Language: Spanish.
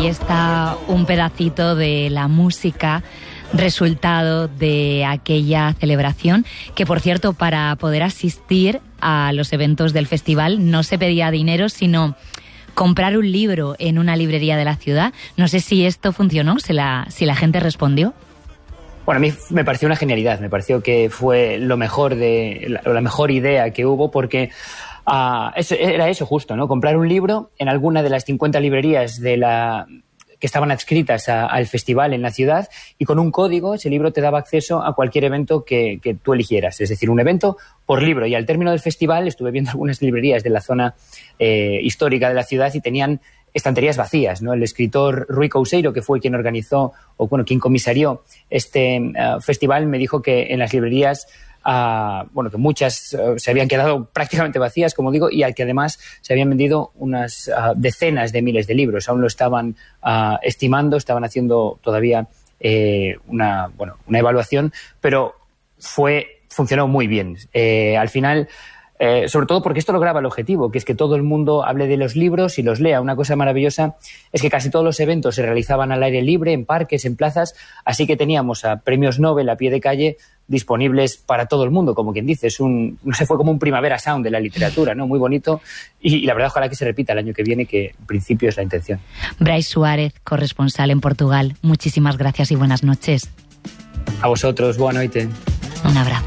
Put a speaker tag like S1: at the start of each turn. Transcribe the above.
S1: está un pedacito de la música resultado de aquella celebración, que por cierto, para poder asistir a los eventos del festival no se pedía dinero, sino comprar un libro en una librería de la ciudad. No sé si esto funcionó, si la gente respondió.
S2: Bueno, a mí me pareció una genialidad, me pareció que fue la mejor idea que hubo, porque era eso justo, ¿no? Comprar un libro en alguna de las 50 librerías que estaban adscritas al festival en la ciudad, y con un código ese libro te daba acceso a cualquier evento que tú eligieras, es decir, un evento por libro. Y al término del festival estuve viendo algunas librerías de la zona histórica de la ciudad y tenían estanterías vacías, ¿no? El escritor Rui Couseiro, que fue quien organizó, quien comisarió este festival, me dijo que en las librerías que muchas se habían quedado prácticamente vacías, como digo, y al que además se habían vendido unas decenas de miles de libros. Aún lo estaban estimando, estaban haciendo todavía una evaluación, pero funcionó muy bien. Al final, sobre todo porque esto lograba el objetivo, que es que todo el mundo hable de los libros y los lea. Una cosa maravillosa es que casi todos los eventos se realizaban al aire libre, en parques, en plazas, así que teníamos a premios Nobel a pie de calle disponibles para todo el mundo, como quien dice. Fue como un Primavera Sound de la literatura, ¿no? Muy bonito, y la verdad, ojalá que se repita el año que viene, que en principio es la intención.
S1: Brais Suárez, corresponsal en Portugal, muchísimas gracias y buenas noches.
S2: A vosotros, boa noite.
S1: Un abrazo.